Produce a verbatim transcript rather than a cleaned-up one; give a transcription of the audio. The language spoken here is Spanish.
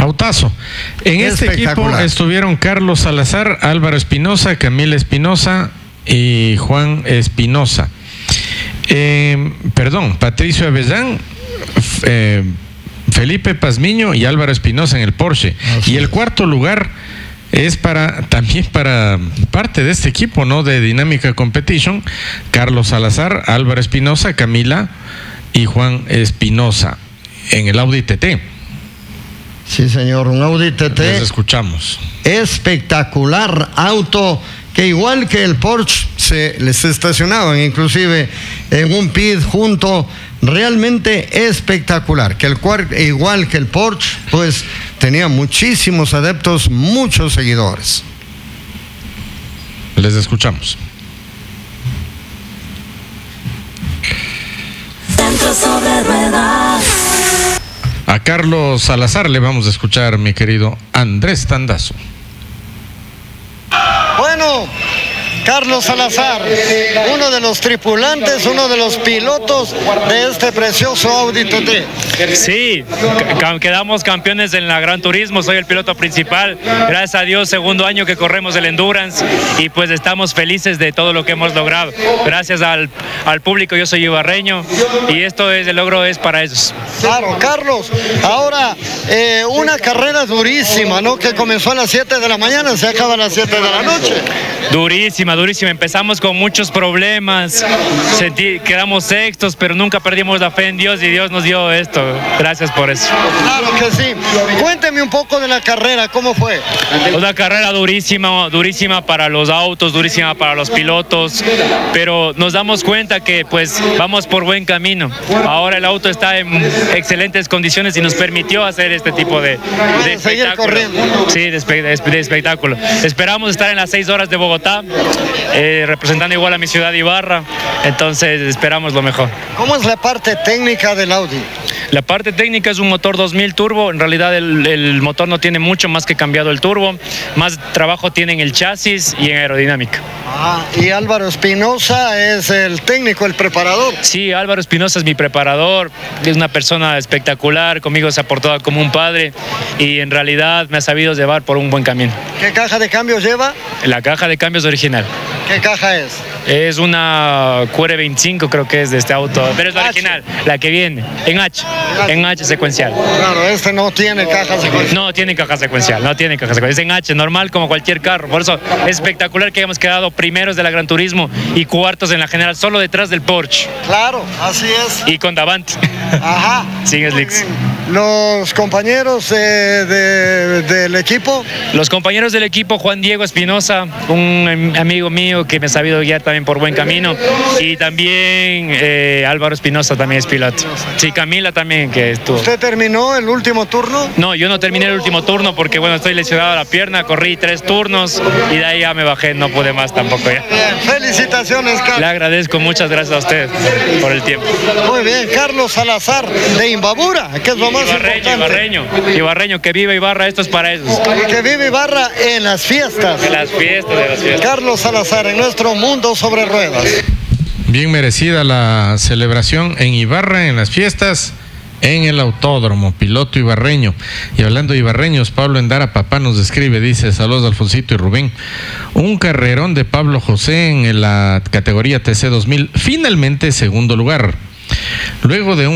Autazo. En este equipo estuvieron Carlos Salazar, Álvaro Espinosa, Camila Espinosa y Juan Espinosa. Eh, perdón, Patricio Avellán, eh, Felipe Pazmiño y Álvaro Espinosa en el Porsche. Así y el cuarto lugar es para también para parte de este equipo, ¿no? De Dinámica Competition, Carlos Salazar, Álvaro Espinosa, Camila y Juan Espinosa en el Audi T T. Sí, señor, un Audi T T. Les escuchamos. Espectacular auto que igual que el Porsche se les estacionaban inclusive en un pit junto, realmente espectacular. Que el igual que el Porsche, pues tenía muchísimos adeptos, muchos seguidores. Les escuchamos. A Carlos Salazar le vamos a escuchar, mi querido Andrés Tandazo. Bueno, Carlos Salazar, uno de los tripulantes, uno de los pilotos de este precioso Audi T T. Sí, quedamos campeones en la Gran Turismo, soy el piloto principal, gracias a Dios, segundo año que corremos el Endurance y pues estamos felices de todo lo que hemos logrado. Gracias al, al público, yo soy ibarreño y esto es, el logro es para ellos. Claro, Carlos, ahora eh, una carrera durísima, ¿no? Que comenzó a las siete de la mañana, se acaba a las siete de la noche. Durísima, durísima. Empezamos con muchos problemas, sentí, quedamos sextos, pero nunca perdimos la fe en Dios y Dios nos dio esto. Gracias por eso. Claro que sí. Cuénteme un poco de la carrera, ¿cómo fue? Una carrera durísima, durísima para los autos, durísima para los pilotos, pero nos damos cuenta que pues vamos por buen camino. Ahora el auto está en excelentes condiciones y nos permitió hacer este tipo de, de espectáculo. Sí, de, de, de espectáculo. Esperamos estar en las seis horas de Bogotá, eh, representando igual a mi ciudad Ibarra, entonces esperamos lo mejor. ¿Cómo es la parte técnica del Audi? La parte técnica es un motor dos mil turbo, en realidad el, el motor no tiene mucho más que cambiado el turbo, más trabajo tiene en el chasis y en aerodinámica. Ah, y Álvaro Espinosa es el técnico, el preparador. Sí, Álvaro Espinosa es mi preparador, es una persona espectacular, conmigo se ha portado como un padre y en realidad me ha sabido llevar por un buen camino. ¿Qué caja de cambios lleva? La caja de cambios original. ¿Qué caja es? Es una Q R veinticinco, creo que es de este auto, pero es la original, la que viene, en H, en H secuencial. Claro, este no tiene caja secuencial. No tiene caja secuencial, no tiene caja secuencial, es en H, normal como cualquier carro, por eso es espectacular que hayamos quedado primeros de la Gran Turismo y cuartos en la general, solo detrás del Porsche. Claro, así es. Y con Davanti. Ajá. Sin slicks. Los compañeros eh, de, del equipo. Los compañeros del equipo, Juan Diego Espinosa, un amigo mío que me ha sabido guiar también por buen camino, y también eh, Álvaro Espinosa también es piloto. Sí, Camila también que estuvo. ¿Usted terminó el último turno? No, yo no terminé el último turno porque bueno, estoy lesionado a la pierna, corrí tres turnos y de ahí ya me bajé, no pude más tampoco ya. Bien, felicitaciones, Carlos. Le agradezco, muchas gracias a usted por el tiempo. Muy bien, Carlos Salazar de Imbabura, que es lo más Ibarreño, importante. Ibarreño, Ibarreño, que viva Ibarra, esto es para ellos. Que vive Ibarra en las fiestas. En las fiestas, de las fiestas. Carlos Salazar en nuestro mundo sobre ruedas. Bien merecida la celebración en Ibarra, en las fiestas, en el autódromo, piloto ibarreño. Y hablando de ibarreños, Pablo Endara Papá nos escribe, dice: saludos Alfonsito y Rubén. Un carrerón de Pablo José en la categoría T C dos mil, finalmente segundo lugar. Luego de un